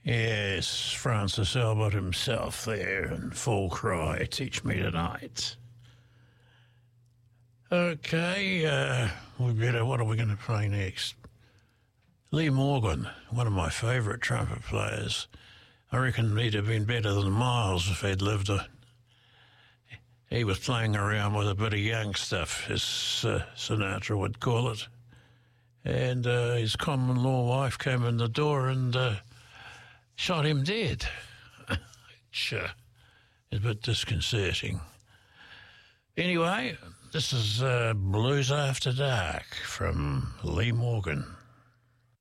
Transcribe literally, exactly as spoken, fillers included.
Yes, Francis Albert himself there in full cry, Teach Me Tonight. Okay, uh, we better, what are we going to play next? Lee Morgan, one of my favourite trumpet players. I reckon he'd have been better than Miles if he'd lived. A, he was playing around with a bit of young stuff, as uh, Sinatra would call it. And uh, his common law wife came in the door and uh, shot him dead. Which uh, is a bit disconcerting. Anyway, this is uh, Blues After Dark from Lee Morgan.